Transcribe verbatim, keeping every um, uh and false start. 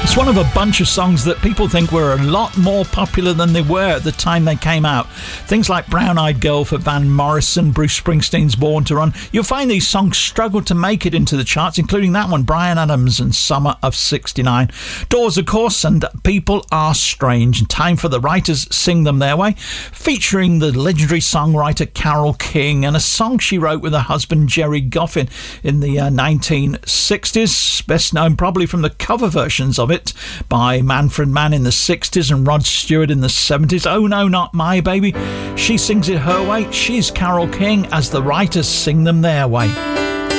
It's one of a bunch of songs that people think were a lot more popular than they were at the time they came out. Things like Brown Eyed Girl for Van Morrison, Bruce Springsteen's Born to Run. You'll find these songs struggled to make it into the charts, including that one, Bryan Adams and Summer of sixty-nine. Doors, of course, and People Are Strange. Time for the Writers Sing Them Their Way, featuring the legendary songwriter Carole King, and a song she wrote with her husband Gerry Goffin in the uh, nineteen sixties, best known probably from the cover versions of it by Manfred Mann in the sixties and Rod Stewart in the seventies. Oh No, Not My Baby. She sings it her way. She's Carole King as the Writers Sing Them Their Way.